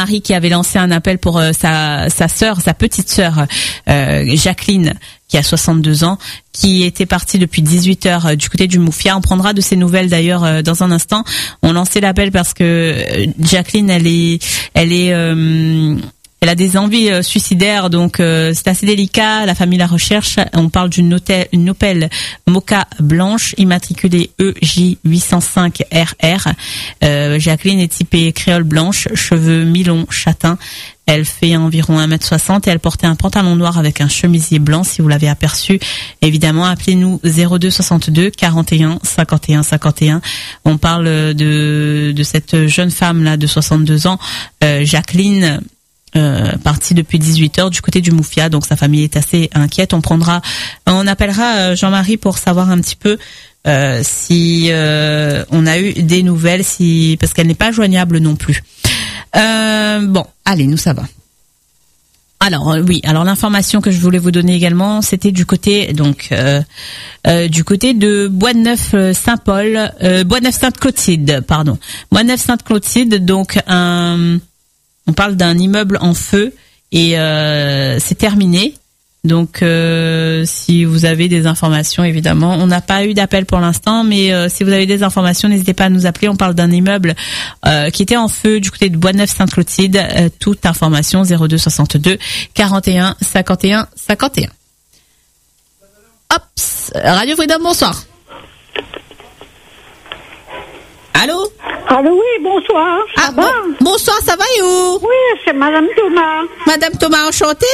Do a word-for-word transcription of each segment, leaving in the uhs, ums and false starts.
Jean-Marie qui avait lancé un appel pour euh, sa sa sœur, sa petite sœur euh, Jacqueline, qui a soixante-deux ans, qui était partie depuis dix-huit heures euh, du côté du Moufia. On prendra de ses nouvelles d'ailleurs euh, dans un instant. On lançait l'appel parce que euh, Jacqueline, elle est, elle est, euh, elle a des envies euh, suicidaires, donc euh, c'est assez délicat. La famille la recherche. On parle d'une Opel, une Opel Mokka blanche, immatriculée E J huit cent cinq R R. Euh, Jacqueline est typée créole blanche, cheveux mi-longs châtains. Elle fait environ un mètre soixante et elle portait un pantalon noir avec un chemisier blanc. Si vous l'avez aperçu, évidemment, appelez-nous zéro deux soixante-deux quarante et un cinquante et un cinquante et un. On parle de de cette jeune femme là de soixante-deux ans, euh, Jacqueline, euh, partie depuis dix-huit heures du côté du Moufia. Donc sa famille est assez inquiète. On prendra, on appellera Jean-Marie pour savoir un petit peu euh, si euh, on a eu des nouvelles, si parce qu'elle n'est pas joignable non plus. Euh, bon, allez, nous ça va. Alors euh, oui, alors l'information que je voulais vous donner également, c'était du côté donc euh, euh, du côté de Boisneuf-Saint-Paul, euh, Boisneuf-Sainte-Clotilde, pardon, Boisneuf-Sainte-Clotilde. Donc un, on parle d'un immeuble en feu et euh, c'est terminé. Donc, euh, si vous avez des informations, évidemment, on n'a pas eu d'appel pour l'instant, mais euh, si vous avez des informations, n'hésitez pas à nous appeler. On parle d'un immeuble euh, qui était en feu du côté de Boisneuf-Sainte-Clotilde. Euh, toute information zéro deux soixante-deux quarante et un cinquante et un cinquante et un. Hop, Radio Freedom, bonsoir. Allô? Allô, oui, bonsoir. Ça ah, va? Bon, bonsoir, ça va, you? Oui, c'est Madame Thomas. Madame Thomas, enchantée.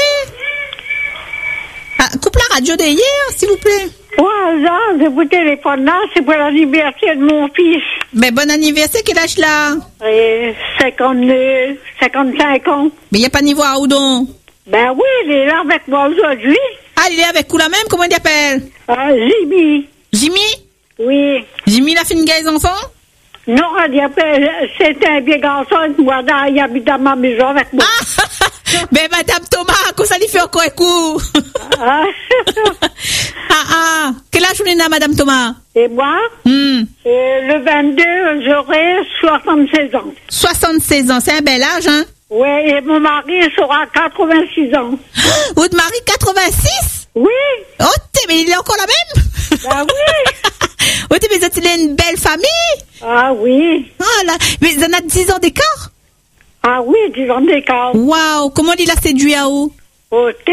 Ah, coupe la radio d'hier, s'il vous plaît. Ouais, là, je vous téléphone là, c'est pour l'anniversaire de mon fils. Mais bon anniversaire, quel âge là? Et cinquante-deux, cinquante-cinq ans. Mais il n'y a pas de niveau à Oudon. Ben oui, il est là avec moi aujourd'hui. Ah, il est avec vous la même, comment il appelle? Ah, Jimmy. Jimmy? Oui. Jimmy, il a fait une gueule des enfants? Non, il appelle, c'est un vieux garçon, moi, là, il habite dans ma maison avec moi. Ah, mais Madame Thomas, comment ça lui fait encore un coup? Ah, ah, ah. Quel âge vous avez, Madame Thomas? Et moi? Hmm. Et le vingt-deux, j'aurai soixante-seize ans. soixante-seize ans, c'est un bel âge, hein? Oui, et mon mari sera quatre-vingt-six ans. Votre mari, quatre-vingt-six? Oui. Oh, mais il est encore la même? Ah oui. Oh, mais vous êtes une belle famille? Ah oui. Ah là, mais vous en avez dix ans d'écart? Ah oui, dix ans d'écart. Waouh, comment il a séduit à où? Ok.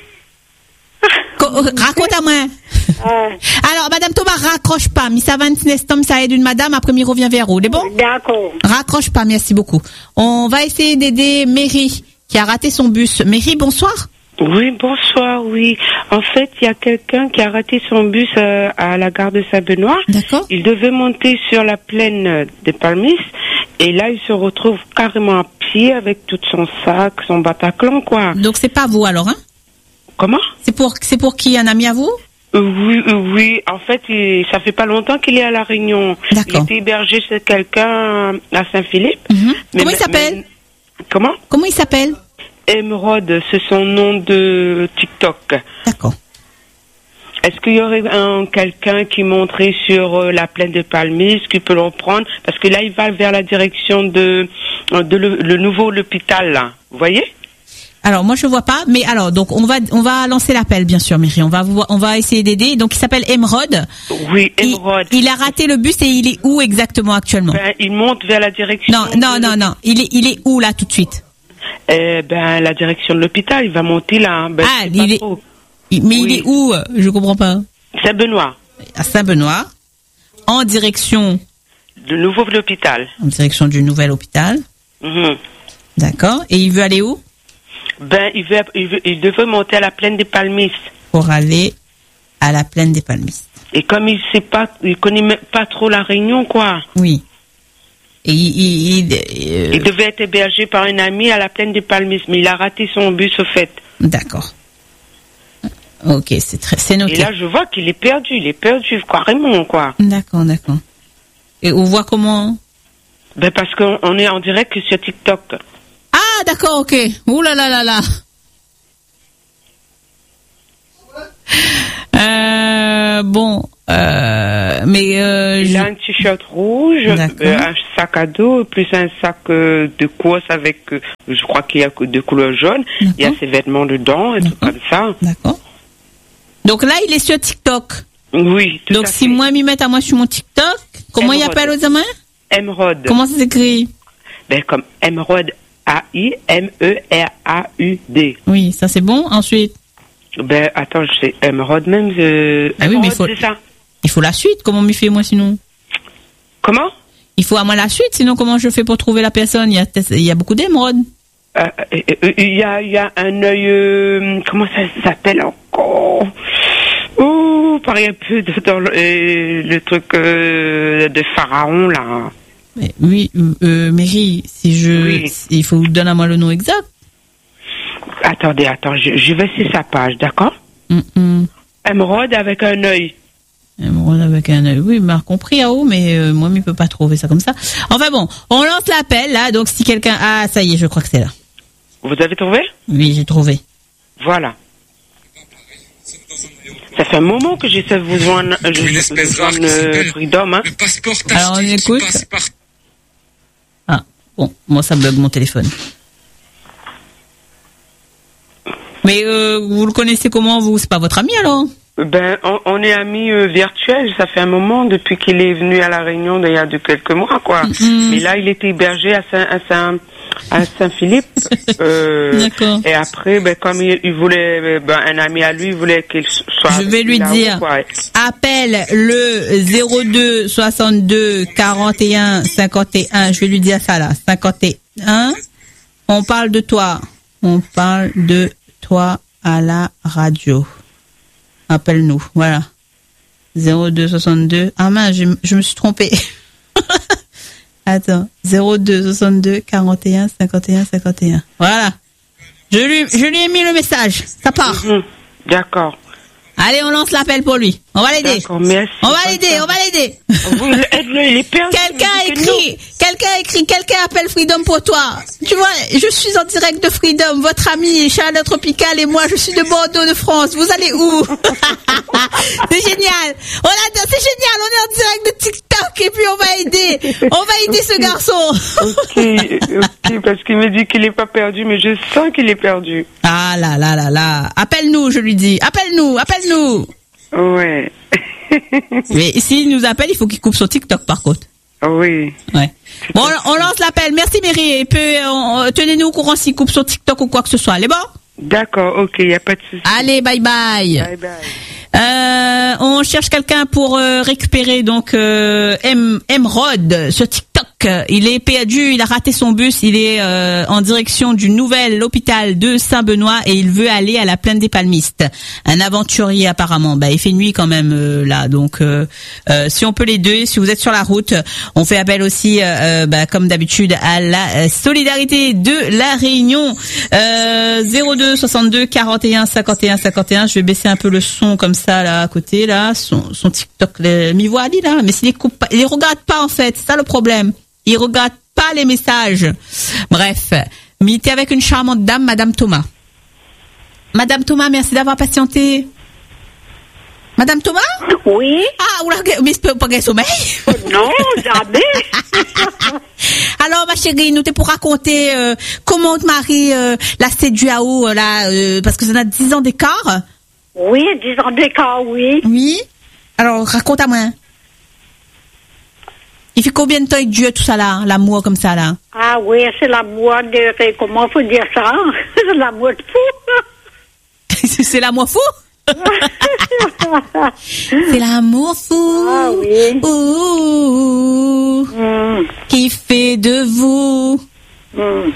Raconte-moi. Euh, Alors, Madame Thomas, raccroche pas. Mi ça va un petit instant, ça aide une madame, après mi revient vers vous. C'est bon? D'accord. Raccroche pas, merci beaucoup. On va essayer d'aider Mary, qui a raté son bus. Mary, bonsoir. Oui, bonsoir, oui. En fait, il y a quelqu'un qui a raté son bus euh, à la gare de Saint-Benoît. D'accord. Il devait monter sur la plaine des Palmis. Et là, il se retrouve carrément à pied avec tout son sac, son Bataclan, quoi. Donc, c'est pas vous, alors, hein? Comment? C'est pour, c'est pour qui? Un ami à vous? Euh, oui, euh, oui. En fait, il, ça fait pas longtemps qu'il est à La Réunion. D'accord. Il était hébergé chez quelqu'un à Saint-Philippe. Mm-hmm. Mais, Comment il s'appelle? mais, comment? Comment il s'appelle? Émeraude, c'est son nom de TikTok. D'accord. Est-ce qu'il y aurait un, quelqu'un qui montrait sur euh, la plaine de Palmis, qui peut le prendre? Parce que là, il va vers la direction de, de le, le nouveau hôpital, là. Vous voyez? Alors, moi, je vois pas, mais alors, donc, on va, on va lancer l'appel, bien sûr, Mary. On va, vous, on va essayer d'aider. Donc, il s'appelle Émeraude. Oui, Émeraude. Il, il a raté le bus et il est où exactement actuellement? Ben, il monte vers la direction. Non, non, non, non. Il est, il est où, là, tout de suite? Eh ben, la direction de l'hôpital, il va monter là. Ben, ah, il est, il, mais oui. Il est où? Je comprends pas. Saint-Benoît. À Saint-Benoît. En direction. Du nouveau hôpital. En direction du nouvel hôpital. Mm-hmm. D'accord. Et il veut aller où? Ben, il veut, il veut, il devait monter à la plaine des Palmis. Pour aller à la plaine des Palmis. Et comme il sait pas, il connaît même pas trop la Réunion, quoi. Oui. Et il, il, il, euh... il devait être hébergé par un ami à la plaine des Palmis, mais il a raté son bus au fait. D'accord. Ok, c'est très, c'est noté. Et là, je vois qu'il est perdu, il est perdu, carrément, quoi. D'accord, d'accord. Et on voit comment? Ben, parce qu'on on est en direct sur TikTok. Ah, d'accord, ok. Ouh là là là là. Euh, bon, euh, Mais euh, il je... a un t-shirt rouge, euh, un sac à dos, plus un sac euh, de course avec, euh, je crois qu'il y a de couleur jaune. D'accord. Il y a ses vêtements dedans et D'accord. tout comme ça. D'accord. Donc là, il est sur TikTok. Oui, tout Donc à si fait. moi m'y mets à moi sur mon TikTok, comment il appelle aux examens? Emeraude. Comment ça s'écrit? Ben comme Emeraude, A I M E R A U D. Oui, ça c'est bon. Ensuite. Ben attends, je sais Emeraude même. Euh, ah Emeraude, oui, mais il faut. C'est ça. Il faut la suite. Comment m'y fait moi sinon? Comment? Il faut à moi la suite. Sinon comment je fais pour trouver la personne? Il y a, il y a beaucoup d'émeraudes. Euh, il y a, il y a un œil. Euh, comment ça s'appelle encore? Oh, pareil un peu de, dans le, euh, le truc euh, de pharaon là. Mais, oui, euh, Mary, si je, oui. il faut donner à moi le nom exact. Attendez, attends, je, je vais sur sa page, d'accord? Mm-mm. Émeraude avec un œil. Émeraude avec un œil. Oui, il m'a compris, ah, oh, mais euh, moi, il ne peut pas trouver ça comme ça. Enfin bon, on lance l'appel là, donc si quelqu'un, ah, ça y est, je crois que c'est là. Vous avez trouvé? Oui, j'ai trouvé. Voilà. Ça fait un moment que j'essaie de vous joindre, je vous joindre euh, Freedom, hein. Alors on écoute. Ah, bon, moi ça bug mon téléphone. Mais euh, vous le connaissez comment, vous? C'est pas votre ami alors? Ben, on, on est amis euh, virtuels. Ça fait un moment depuis qu'il est venu à la Réunion, il y a de quelques mois, quoi. Mm-hmm. Mais là, il était hébergé à Saint, à Saint, à Saint-Philippe. Euh, D'accord. Et après, ben, comme il, il voulait, ben, un ami à lui, il voulait qu'il soit. Je vais lui dire. Quoi. Appelle le zéro deux soixante-deux quarante et un cinquante et un. Je vais lui dire ça là. cinquante et un. On parle de toi. On parle de toi à la radio. Appelle-nous, voilà. zéro deux soixante-deux. Ah mince, je, je me suis trompée. Attends, zéro deux soixante-deux quarante et un cinquante et un cinquante et un. Voilà. Je lui, je lui ai mis le message. Ça part. Mmh, d'accord. Allez, on lance l'appel pour lui. On va l'aider. D'accord, merci. On va l'aider, on va l'aider. Vous aide-le, il est perdu. Quelqu'un a écrit, quelqu'un a écrit, quelqu'un appelle Freedom pour toi. Tu vois, je suis en direct de Freedom, votre ami Chaleur Tropicale et moi, je suis de Bordeaux de France. Vous allez où? C'est génial. On adore, c'est génial. On est en direct de TikTok et puis on va aider. On va aider ce garçon. Ok, ok, parce qu'il me dit qu'il est pas perdu, mais je sens qu'il est perdu. Ah là là là là. Appelle-nous, je lui dis. Appelle-nous, appelle-nous. Ouais. Mais s'il nous appelle, il faut qu'il coupe son TikTok par contre. Oui. Ouais. Bon, on lance l'appel. Merci Mary. Et puis, on, tenez-nous au courant s'il coupe son TikTok ou quoi que ce soit. Allez bon? D'accord, ok, il n'y a pas de souci. Allez, bye bye. Bye bye. Euh, on cherche quelqu'un pour euh, récupérer donc euh, M Emeraude sur TikTok. Il est perdu, il a raté son bus, il est euh, en direction du nouvel hôpital de Saint-Benoît et il veut aller à la plaine des Palmistes. Un aventurier apparemment. Bah, il fait nuit quand même euh, là, donc euh, euh, si on peut l'aider, si vous êtes sur la route, on fait appel aussi, euh, bah, comme d'habitude, à la euh, solidarité de la Réunion. Euh, zéro deux soixante-deux quarante et un cinquante et un cinquante et un. Je vais baisser un peu le son comme ça là à côté là, son, son TikTok, m'y voit dit là, mais s'il les coupe pas, il les regarde pas en fait, c'est ça le problème. Il regarde pas les messages. Bref, mais il était avec une charmante dame, Madame Thomas. Madame Thomas, merci d'avoir patienté. Madame Thomas? Oui. Ah, oula, mais je peux pas gagner sommeil. Non, jamais. Alors, ma chérie, nous t'es pour raconter euh, comment te marie euh, la séduit à haut, là, euh, parce que ça a dix ans d'écart. Oui, dix ans d'écart, oui. Oui. Alors, raconte à moi. Il fait combien de temps il dure tout ça là, l'amour comme ça là? Ah oui, c'est l'amour de... Comment faut dire ça? C'est l'amour de fou. C'est l'amour fou? C'est l'amour fou. Ah oui. Ouh, mm. Qui fait de vous. Mm.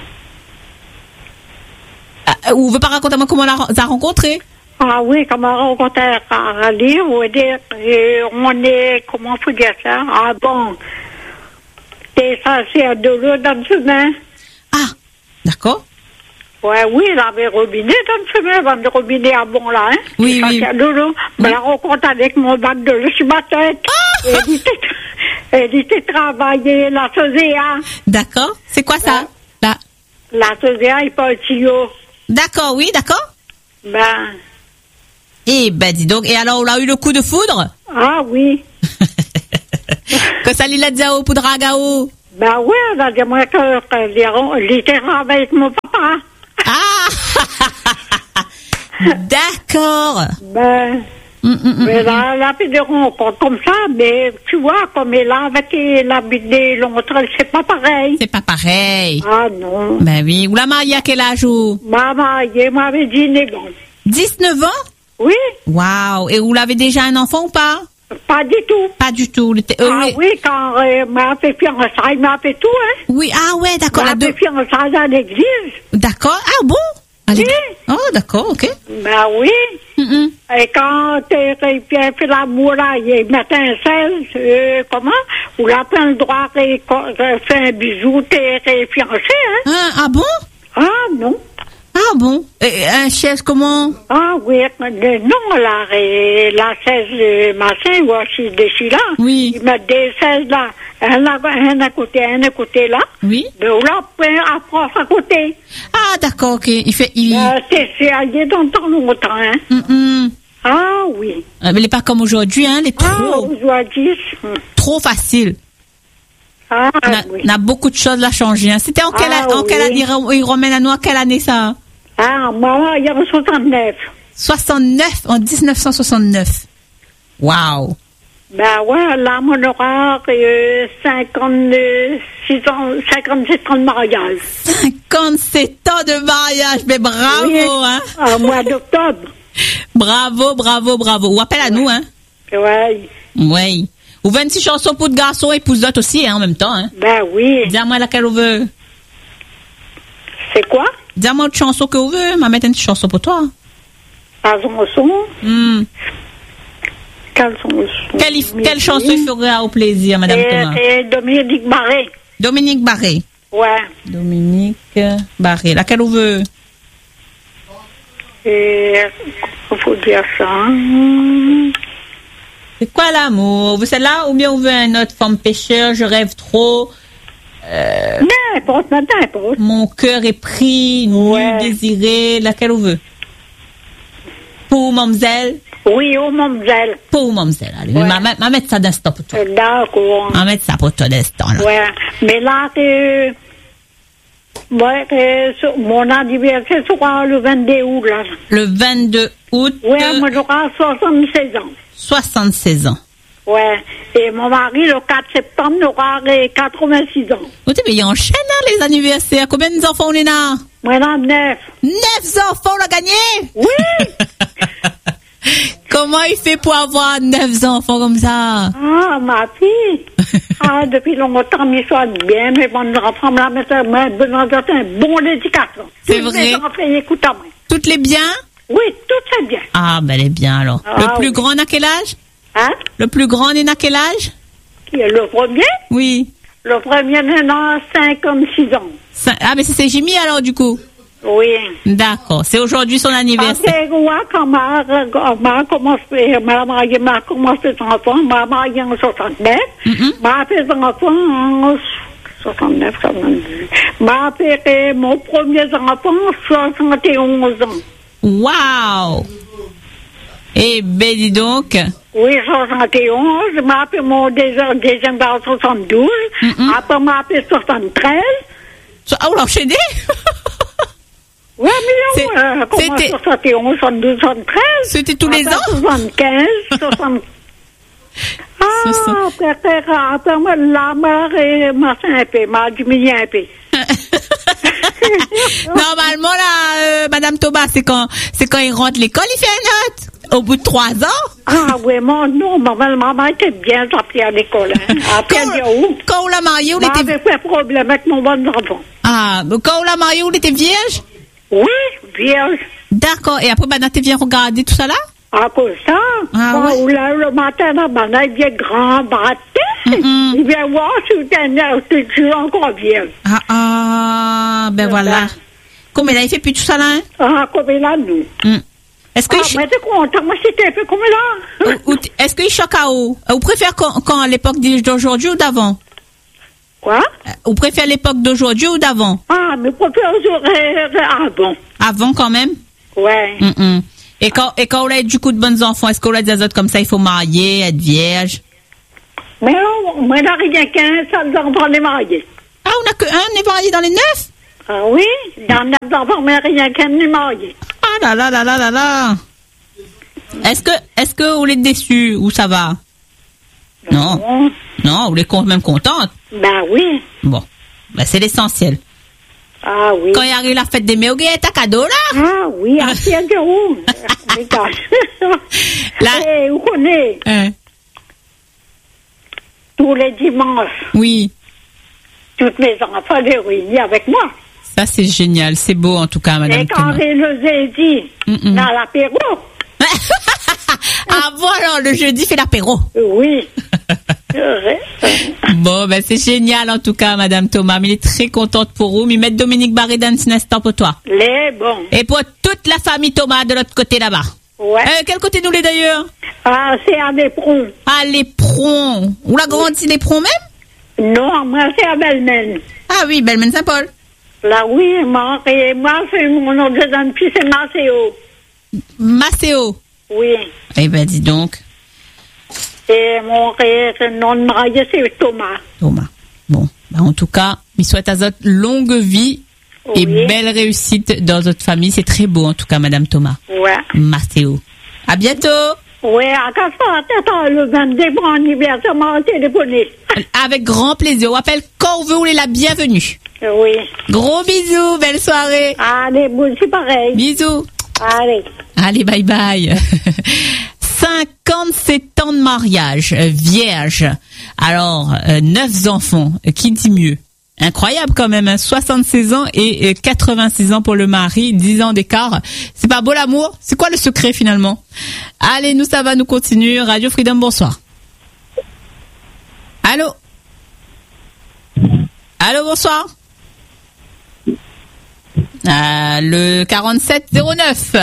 Ah, ou veut pas raconter à moi comment on l'a rencontré? Ah oui, comment on rencontre à rallye, on est, on est, comment faut dire ça? Ah bon, t'es censé à de l'eau dans le chemin. Ah, d'accord. Ouais, oui, il avait robinet dans le chemin, avant de robinet à bon là, hein. Oui, oui. À de l'eau. Je la rencontre avec mon bac de l'eau sur ma tête. Ah! Et elle était, elle était travaillée, la Sozéa. D'accord. C'est quoi ça? La, la Sozéa, il pas un tuyau. D'accord, oui, d'accord. Ben. Eh ben, dis donc. Et alors, on a eu le coup de foudre? Ah oui. Que ça lui l'a dit au poudre à gao. Ben oui, elle a dit moi que, que j'étais avec mon papa. Ah! D'accord. Ben, mm, mm, mm, mais là, elle a fait des rencontres comme ça, mais tu vois, comme elle a avec l'habit des l'autre, c'est pas pareil. C'est pas pareil. Ah non. Ben oui. Ou la mariée à quel âge ou? Maman, il m'avait dit dix-neuf ans. dix-neuf ans? Oui. Waouh. Et vous l'avez déjà un enfant ou pas? Pas du tout. Pas du tout. Le Euh, ah oui, oui quand euh, m'a fait fiançailles, m'a fait tout, hein. Oui, ah ouais, d'accord. M'a fait fiançailles à l'église. D'accord. Ah bon? Allez. Oui. Oh, d'accord, ok. Ben oui. Mm-mm. Et quand t'es fait l'amour, là, il matin seize, euh, comment? Ou là, plein le droit de faire un bisou, t'es fiancé, hein? Ah, ah bon? Ah, non. Ah bon? Et, un chaise comment? Ah oui, non, là, la seize machin, ou aussi d'ici là. Oui. Ils mettent des seize là. Un à, un à côté, un à côté là. Oui. Mais là, à France à côté. Ah, d'accord, ok. Il fait, il... Euh, c'est, c'est allié dans le temps longtemps, hein. Mm-mm. Ah oui. Ah, mais il n'est pas comme aujourd'hui, hein. Il est trop, ah, aujourd'hui. trop facile. Ah, on, a, oui. on a beaucoup de choses à changer. Hein. C'était en quelle, ah, en oui. quelle année? Il ramène à nous à quelle année ça? Ah, moi, il y avait soixante-neuf. soixante-neuf, en dix-neuf cent soixante-neuf. Waouh. Ben ouais, là, mon horaire est cinquante-six ans, cinquante-sept ans de mariage. cinquante-sept ans de mariage, mais bravo, oui, hein. Au mois d'octobre. Bravo, bravo, bravo. Ou appelle à nous, hein. Oui. Oui. Ou vingt-six chansons pour de garçons et pour d'autres aussi, hein, en même temps, hein. Ben oui. Dis-moi laquelle on veut. C'est quoi? Dis-moi une chanson que vous voulez, m'a mettre une petite chanson pour toi. Pas son son. Mm. Quelle, son, quelle, quelle chanson il ferait au plaisir, Madame et, Thomas? Et Dominique Barré. Dominique Barré. Ouais. Dominique Barré. Laquelle on veut? Et il faut dire ça. C'est quoi l'amour? Vous celle-là ou bien vous voulez un autre femme pêcheur? Je rêve trop. Euh, n'importe, n'importe. Mon cœur est pris, ouais. nu désiré. Laquelle on veut? Pour Mamzelle? Oui, au Mamzelle. Pour Mamzelle. Allez, ouais. m'a mettre ça d'instant pour toi. D'accord. M'a mettre ça pour toi d'instant, là. Ouais. Mais là, t'es... Ouais, t'es... Mon anniversaire sera le vingt-deux août, là. Le vingt-deux août? Oui, moi, j'aurai soixante-seize ans. soixante-seize ans. Ouais. Et mon mari, le quatre septembre, aura quatre-vingt-six ans. Oui, mais il enchaîne, hein, les anniversaires. Combien d'enfants on est là? Moi, là, neuf. Neuf enfants, on a gagné? Oui! Comment il fait pour avoir neuf enfants comme ça? Ah, ma fille! Ah, depuis longtemps, mais soit bien, mais bon, enfants, là, mais un bon éducation. C'est vrai? Les enfants, écoute à moi. Toutes les biens? Oui, toutes c'est bien. Ah, ben, elle est bien, alors. Ah, le plus oui. grand, à quel âge? Hein? Le plus grand est à quel âge? Qui est le premier? Oui. Le premier est à cinquante-six ans. Cin- ah, mais c'est Jimmy, alors, du coup? Oui. D'accord. C'est aujourd'hui son anniversaire. Parce que, quand ma, ma commencé, ma mariée m'a commencé son enfant, ma mariée en soixante-neuf, mm-hmm. m'a fait son enfant en soixante-neuf, soixante-dix. M'a fait mon premier enfant en soixante et onze ans. Waouh! Eh ben, dis donc. Oui, soixante et onze. M'a fait mon deuxième, deuxième en soixante-douze. Mm-hmm. Après, m'a fait soixante-treize. Ah, on l'a enchaîné? Oui, mais non, euh, comment soixante et onze, soixante-douze, soixante-treize. C'était tous les ans? soixante-quinze, soixante... Ah, après, après, moi, la mère m'a fait un peu, m'a diminué un peu. Normalement, là, euh, Madame Thomas, c'est quand, c'est quand il rentre l'école, il fait un note. Au bout de trois ans? Ah, oui, moi, non, maman, maman était bien sortie à l'école, hein. Après, quand, elle dit, où? Quand on l'a marié, on était... était... J'avais pas de problème avec mon bon enfant. Ah, quand on l'a marié, on était vierge? Oui, vierge. D'accord. Et après, Banat vient regarder tout ça là? À cause ça, ah, bon, ouais. là, le matin, là, Banat, il vient grand battre. Mm-hmm. Il vient voir si tu es encore vierge. Ah, ah, ben voilà. voilà. Comment là, il fait plus tout ça là, hein? Ah, comme là, nous. Mm. Est-ce que ah, il... mais t'es content, moi, c'était un peu comme là. ou, ou, est-ce qu'il choque à eau? Vous préférez quand, quand à l'époque d'aujourd'hui ou d'avant? Quoi? Vous préférez l'époque d'aujourd'hui ou d'avant? Ah, mais préfère avant. Avant quand même? Ouais. Mm-mm. Et quand, et quand on a du coup de bons enfants, est-ce qu'on a des autres comme ça, il faut marier, être vierge? Mais non, moi, j'en ai rien qu'un, ça nous enfants les mariés. Ah, on n'a qu'un n'est marié dans les neuf? Ah oui, dans neuf enfants, mais rien qu'un n'est marié. Ah là là là là là là. Est-ce que, est-ce que vous êtes déçus ou ça va? Non. Non, non vous êtes quand même contente? Ben oui. Bon, ben c'est l'essentiel. Ah oui. Quand il arrive la fête des méogues, t'as cadeau là? Ah oui, à Pierre-Garou. Là. Et vous connaissez, hein? Tous les dimanches. Oui. Toutes mes enfants les réunis avec moi. Ça c'est génial, c'est beau en tout cas, madame. Et quand je les ai dit, mm-mm. Dans l'apéro. Ah bon, alors le jeudi fait l'apéro. Oui. Bon, ben c'est génial en tout cas, madame Thomas. Mais il est très contente pour vous. Mais mettre Dominique Barré dans un instant pour toi. Les bons. Et pour toute la famille Thomas de l'autre côté là-bas. Ouais. Euh, quel côté nous les d'ailleurs? Ah, c'est à Lépron. À Lépron. Où l'a grandi Lépron même? Non, moi c'est à Belmen. Ah oui, Belmen Saint-Paul. Là oui, moi, et moi c'est mon nom de jeune fille, c'est Macéo. Macéo. Oui. Eh ben dis donc. Et mon nom de marié, c'est Thomas. Thomas. Bon, ben, en tout cas, il souhaite à votre longue vie oui. et belle réussite dans votre famille. C'est très beau, en tout cas, madame Thomas. Ouais. Macéo. À bientôt. Oui, à quatre fois, le vingt-deux pour anniversaire, m'a téléphoné. Avec grand plaisir. On appelle quand on veut, on est la bienvenue. Oui. Gros bisous, belle soirée. Allez, vous aussi pareil. Bisous. Allez. Allez, bye bye. cinquante-sept ans de mariage, euh, vierge. Alors, euh, neuf enfants. Euh, qui dit mieux? Incroyable quand même, hein, soixante-seize ans et euh, quatre-vingt-six ans pour le mari, dix ans d'écart. C'est pas beau l'amour? C'est quoi le secret finalement? Allez, nous ça va, nous continuer. Radio Freedom, bonsoir. Allô? Allô, bonsoir. Euh, le quarante-sept zéro neuf.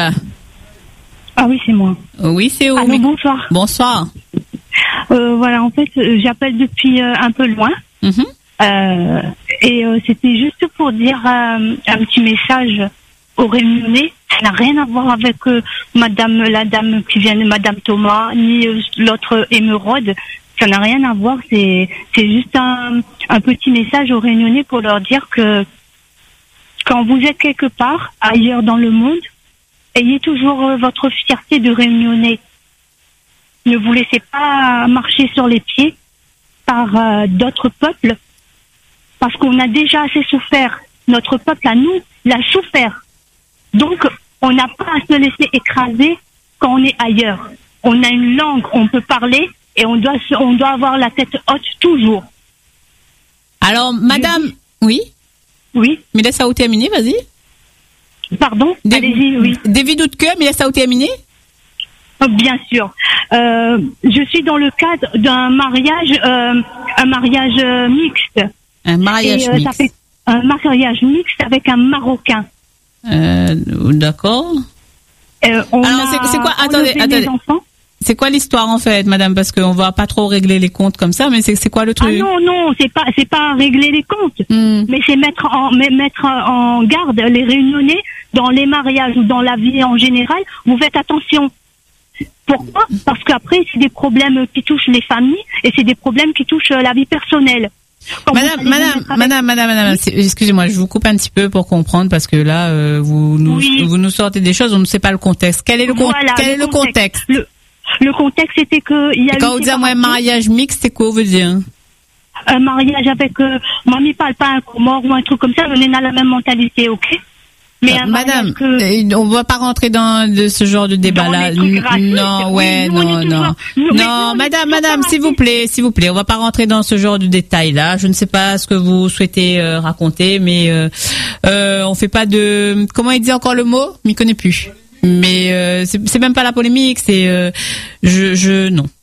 Ah oui, c'est moi. Oui, c'est où? Allô, bonsoir. Bonsoir. Euh, voilà, en fait, euh, j'appelle depuis euh, un peu loin. Mm-hmm. Euh, et euh, c'était juste pour dire euh, un petit message aux Réunionnais. Ça n'a rien à voir avec euh, Madame, la dame qui vient de Madame Thomas, ni euh, l'autre émeraude. Ça n'a rien à voir. C'est, c'est juste un, un petit message aux Réunionnais pour leur dire que quand vous êtes quelque part, ailleurs dans le monde, ayez toujours euh, votre fierté de Réunionnais. Ne vous laissez pas marcher sur les pieds par euh, d'autres peuples, parce qu'on a déjà assez souffert. Notre peuple, à nous, l'a souffert. Donc, on n'a pas à se laisser écraser quand on est ailleurs. On a une langue, on peut parler, et on doit, on doit avoir la tête haute toujours. Alors, madame... Oui Oui. Mais laisse ça où terminer, vas-y. Pardon? Des, Allez-y, oui. David Oudke, mais laisse ça où terminer? Bien sûr. Euh, je suis dans le cadre d'un mariage, euh, un mariage euh, mixte. Un mariage et, euh, mixte. Ça fait un mariage mixte avec un Marocain. Euh, d'accord. Euh, on Alors, a c'est, c'est quoi? Attendez, attendez. Enfants. C'est quoi l'histoire en fait, madame? Parce qu'on va pas trop régler les comptes comme ça, mais c'est, c'est quoi le truc? Ah non, non, c'est pas, c'est pas régler les comptes. Mm. Mais c'est mettre en, mettre en garde les Réunionnais dans les mariages ou dans la vie en général. Vous faites attention. Pourquoi? Parce qu'après, c'est des problèmes qui touchent les familles et c'est des problèmes qui touchent la vie personnelle. Quand Madame, madame, avec... madame, madame, madame, oui. Excusez-moi, je vous coupe un petit peu pour comprendre parce que là, euh, vous nous, oui. vous nous sortez des choses, on ne sait pas le contexte. Quel est le, con... voilà, Quel le est le contexte, contexte? Le, le contexte, c'était que il y a. Quand vous dites moi un mariage mixte, c'est quoi vous dire? Un mariage avec euh, mamie parle pas un comore ou un truc comme ça, on est dans la même mentalité, ok? Mais euh, madame, que... on va pas rentrer dans de ce genre de débat-là. Non, ouais, nous, non, non, nous, non, madame, madame, s'il vous plaît, s'il vous plaît, on va pas rentrer dans ce genre de détails-là. Je ne sais pas ce que vous souhaitez euh, raconter, mais euh, euh, on fait pas de. Comment il dit encore le mot? Je m'y connais plus. Mais euh, c'est, c'est même pas la polémique, c'est euh, je, je non.